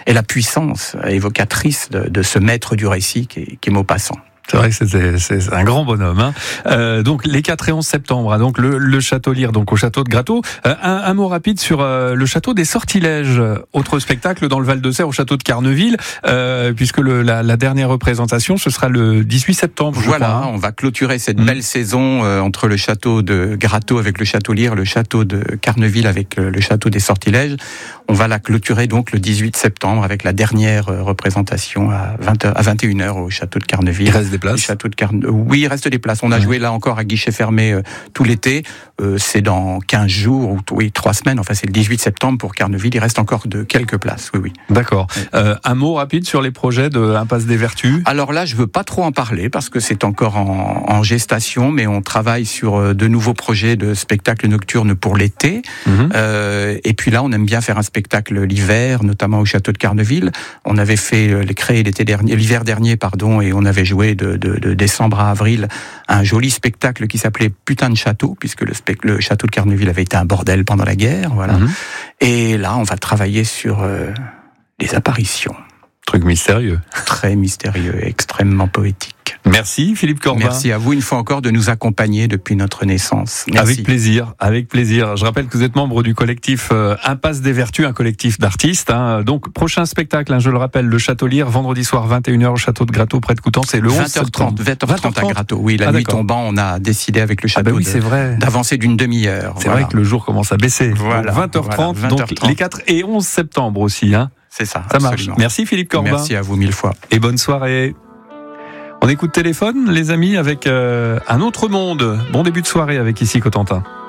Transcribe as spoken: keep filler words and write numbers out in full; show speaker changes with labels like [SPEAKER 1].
[SPEAKER 1] et la puissance évocatrice de, de ce maître du récit qui est, qui est Maupassant.
[SPEAKER 2] C'est vrai que c'est, c'est un grand bonhomme. Hein. Euh, donc les quatre et onze septembre, hein, donc le, le château Lyre, donc au château de Gratteau. Euh, un, un mot rapide sur euh, le château des Sortilèges, autre spectacle dans le Val-de-Serre au château de Carneville, euh, puisque le, la, la dernière représentation ce sera le dix-huit septembre. Je
[SPEAKER 1] voilà,
[SPEAKER 2] crois, hein.
[SPEAKER 1] On va clôturer cette
[SPEAKER 2] mmh.
[SPEAKER 1] belle saison euh, entre le château de Gratteau avec le château Lyre, le château de Carneville avec le, le château des Sortilèges. On va la clôturer donc le dix-huit septembre avec la dernière représentation à vingt heures, à vingt et une heures au château de Carneville.
[SPEAKER 2] Il reste des places.
[SPEAKER 1] Château de Carne... Oui, il reste des places. On a ouais. joué là encore à guichet fermé euh, tout l'été. Euh, c'est dans quinze jours ou oui trois semaines. Enfin, c'est le dix-huit septembre pour Carneville. Il reste encore de quelques places. Oui, oui.
[SPEAKER 2] D'accord. Euh, un mot rapide sur les projets de Impasse des Vertus.
[SPEAKER 1] Alors là, je veux pas trop en parler parce que c'est encore en, en gestation, mais on travaille sur de nouveaux projets de spectacles nocturnes pour l'été. Mmh. Euh, et puis là, on aime bien faire un spectacle l'hiver, notamment au château de Carneville. On avait fait les créés l'été dernier, l'hiver dernier, pardon, et on avait joué de, de, de décembre à avril un joli spectacle qui s'appelait Putain de château, puisque le, spect- le château de Carneville avait été un bordel pendant la guerre, voilà. Mmh. Et là, on va travailler sur euh, les apparitions.
[SPEAKER 2] Truc mystérieux.
[SPEAKER 1] Très mystérieux, extrêmement poétique.
[SPEAKER 2] Merci Philippe Corbin.
[SPEAKER 1] Merci à vous une fois encore de nous accompagner depuis notre naissance. Merci.
[SPEAKER 2] Avec plaisir, avec plaisir. Je rappelle que vous êtes membre du collectif euh, Impasse des Vertus, un collectif d'artistes. Hein. Donc prochain spectacle, hein, je le rappelle, le Château Lyre, vendredi soir vingt et une heures au château de Gratteau près de Coutances, c'est le onze septembre.
[SPEAKER 1] vingt heures trente à Gratteau. Oui, la ah, nuit d'accord. tombant, on a décidé avec le château ah bah oui, c'est vrai. d'avancer d'une demi-heure.
[SPEAKER 2] C'est voilà. vrai que le jour commence à baisser.
[SPEAKER 1] Voilà.
[SPEAKER 2] Donc vingt heures trente, voilà,
[SPEAKER 1] vingt heures trente.
[SPEAKER 2] Donc les quatre et onze septembre aussi. Hein.
[SPEAKER 1] C'est ça,
[SPEAKER 2] ça
[SPEAKER 1] absolument.
[SPEAKER 2] marche. Merci Philippe Corbin.
[SPEAKER 1] Merci à vous mille fois.
[SPEAKER 2] Et bonne soirée. On écoute Téléphone, les amis, avec euh, un autre monde. Bon début de soirée avec Ici Cotentin.